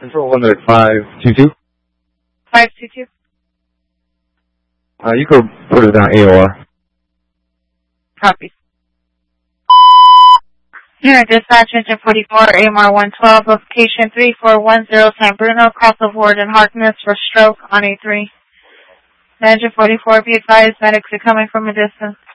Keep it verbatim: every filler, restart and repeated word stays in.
Control one at five two two. five two two. Uh, you could put it down A O R. Copy. Unit dispatch, engine forty-four, A M R one twelve, location three four one zero San Bruno, cross of Ward and Harkness for stroke on A three. Engine forty-four, be advised, medics are coming from a distance.